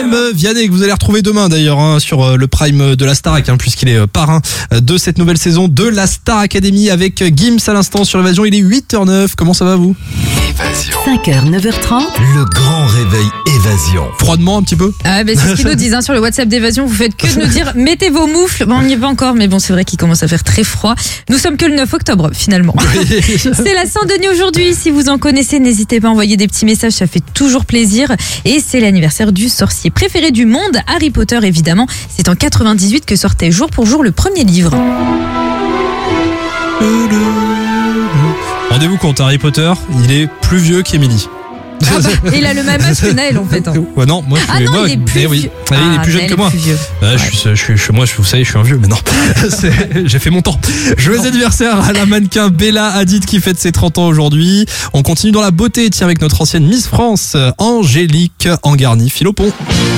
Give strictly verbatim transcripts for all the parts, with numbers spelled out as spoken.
Guilhem Vianney que vous allez retrouver demain d'ailleurs hein, sur le Prime de la Starac hein, puisqu'il est parrain de cette nouvelle saison de la Star Academy avec Gims à l'instant sur Évasion. Il est huit heures neuf. Comment ça va vous? Évasion. cinq heures, neuf heures trente. Le grand réveil Évasion. Froidement un petit peu. Ah ben c'est ce qu'ils nous disent hein, sur le WhatsApp d'Évasion. Vous faites que de nous dire mettez vos moufles. Bon, on n'y est pas encore, mais bon c'est vrai qu'il commence à faire très froid. Nous sommes que le neuf octobre finalement. C'est la Saint-Denis aujourd'hui. Si vous en connaissez, n'hésitez pas à envoyer des petits messages, ça fait toujours plaisir. Et c'est l'anniversaire du sorcier préféré du monde, Harry Potter évidemment. C'est en quatre-vingt-dix-huit que sortait jour pour jour le premier livre. Rendez-vous compte, Harry Potter, il est plus vieux qu'Emily. Ah bah, il a le même âge que Naël en fait. Hein. Ouais, non, moi je suis. Ah non, moi, il est plus eh oui. vieux. Ah, il est Ah, plus jeune Naël que est moi. plus vieux. Ah, Ouais. je suis, je suis, je- moi, je- vous savez, je suis un vieux, mais non. C'est- J'ai fait mon temps. Joyeux anniversaire à la mannequin Bella Hadid qui fête ses trente ans aujourd'hui. On continue dans la beauté, tiens, avec notre ancienne Miss France, Angélique Angarny-Philopon.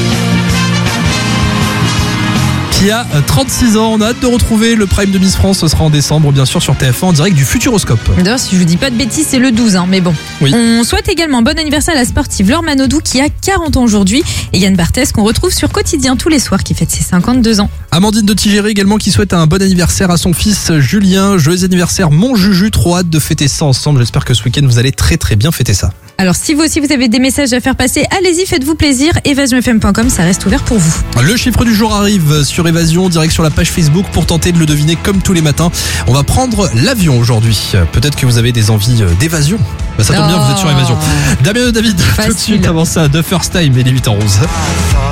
Qui a trente-six ans. On a hâte de retrouver le Prime de Miss France. Ce sera en décembre, bien sûr, sur T F un en direct du Futuroscope. D'ailleurs, si je vous dis pas de bêtises, c'est le douze, hein, mais bon. Oui. On souhaite également bon anniversaire à la sportive Laure Manodou qui a quarante ans aujourd'hui et Yann Barthès qu'on retrouve sur Quotidien tous les soirs qui fête ses cinquante-deux ans. Amandine de Tigéry également qui souhaite un bon anniversaire à son fils Julien. Joyeux anniversaire mon Juju, trop hâte de fêter ça ensemble. J'espère que ce week-end vous allez très très bien fêter ça. Alors si vous aussi vous avez des messages à faire passer, allez-y, faites-vous plaisir. évasion f m point com, ça reste ouvert pour vous. Le chiffre du jour arrive sur Évasion, direct sur la page Facebook pour tenter de le deviner comme tous les matins. On va prendre l'avion aujourd'hui. Peut-être que vous avez des envies d'évasion. Bah, ça tombe bien, vous êtes sur Évasion. Damien de David, tout de Facile. suite avant ça, The First Time, et les huit heures onze.